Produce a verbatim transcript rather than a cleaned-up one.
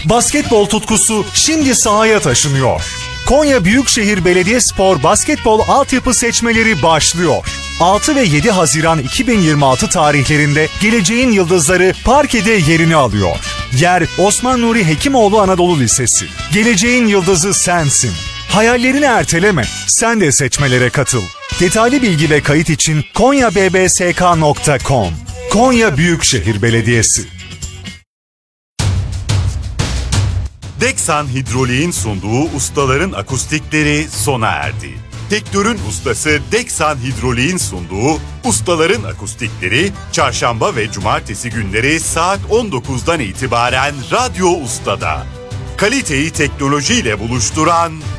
Basketbol tutkusu şimdi sahaya taşınıyor. Konya Büyükşehir Belediyespor Basketbol Altyapı seçmeleri başlıyor. altı ve yedi Haziran iki bin yirmi altı tarihlerinde geleceğin yıldızları parkede yerini alıyor. Yer Osman Nuri Hekimoğlu Anadolu Lisesi. Geleceğin yıldızı sensin. Hayallerini erteleme, sen de seçmelere katıl. Detaylı bilgi ve kayıt için konya b b s k nokta com. Konya Büyükşehir Belediyesi. Deksan Hidrolik'in sunduğu ustaların akustikleri sona erdi. Tektör'ün ustası Deksan Hidrolik'in sunduğu ustaların akustikleri çarşamba ve cumartesi günleri saat on dokuzdan itibaren Radyo Usta'da. Kaliteyi teknolojiyle buluşturan